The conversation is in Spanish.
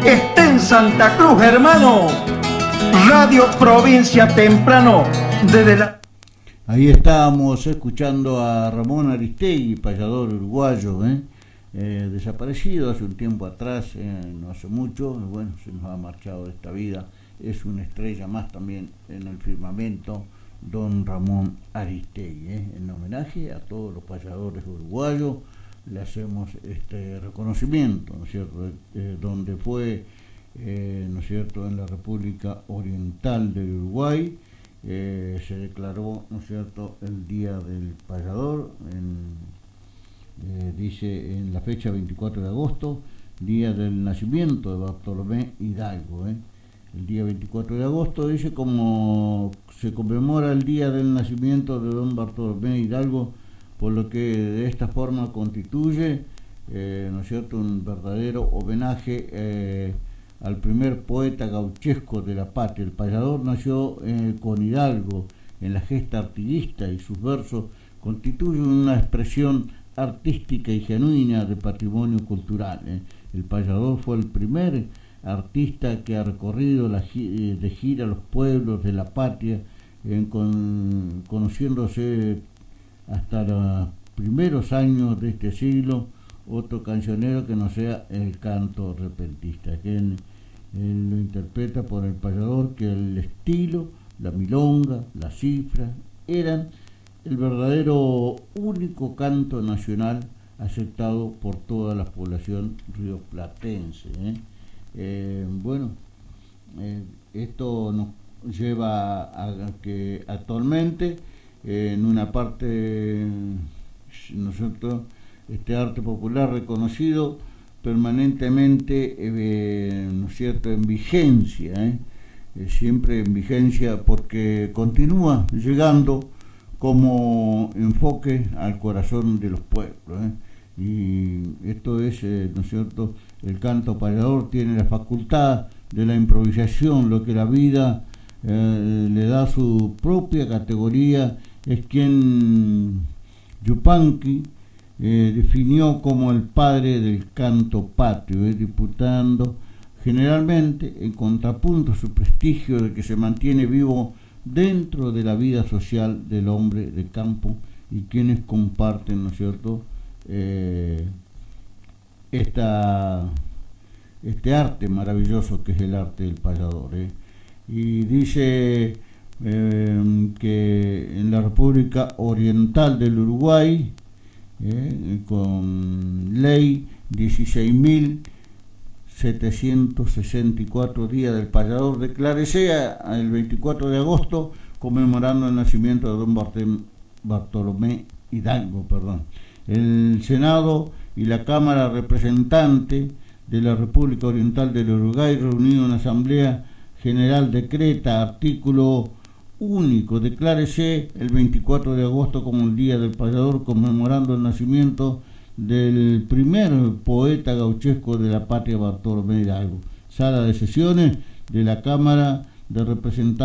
esté en Santa Cruz, hermano. Radio Provincia Temprano, desde la... Ahí estábamos escuchando a Ramón Aristegui, payador uruguayo, desaparecido hace un tiempo atrás, no hace mucho, bueno, se nos ha marchado de esta vida. Es una estrella más también en el firmamento, don Ramón Aristegui. En homenaje a todos los payadores uruguayos le hacemos este reconocimiento, ¿no es cierto?, donde fue, ¿no es cierto?, en la República Oriental del Uruguay. Se declaró, ¿no es cierto?, el Día del Payador, dice en la fecha 24 de agosto, día del nacimiento de Bartolomé Hidalgo. El día 24 de agosto, dice, como se conmemora el día del nacimiento de don Bartolomé Hidalgo, por lo que de esta forma constituye, ¿no es cierto?, un verdadero homenaje al primer poeta gauchesco de la patria. El payador nació con Hidalgo en la gesta artiguista y sus versos constituyen una expresión artística y genuina de patrimonio cultural. El payador fue el primer artista que ha recorrido de gira los pueblos de la patria, conociéndose hasta los primeros años de este siglo otro cancionero que no sea el canto repentista, que él lo interpreta por el payador, que el estilo, la milonga, la cifra eran el verdadero único canto nacional aceptado por toda la población rioplatense. Bueno, esto nos lleva a que actualmente en una parte, ¿no es cierto?, este arte popular reconocido permanentemente, ¿no es cierto?, en vigencia, siempre en vigencia, porque continúa llegando como enfoque al corazón de los pueblos. Y esto es, ¿no es cierto?, el canto payador tiene la facultad de la improvisación, lo que la vida le da su propia categoría. Es quien Yupanqui definió como el padre del canto patrio, disputando generalmente en contrapunto su prestigio de que se mantiene vivo dentro de la vida social del hombre de campo y quienes comparten, ¿no es cierto?, este arte maravilloso que es el arte del payador. Y dice que en la República Oriental del Uruguay, con ley 16.764 días del payador, declárese el 24 de agosto conmemorando el nacimiento de don Bartolomé Hidalgo. El Senado y la Cámara Representante de la República Oriental del Uruguay, reunido en Asamblea General, decreta, artículo único, declárese el 24 de agosto como el Día del Payador, conmemorando el nacimiento del primer poeta gauchesco de la patria, Bartolomé Hidalgo. Sala de sesiones de la Cámara de Representantes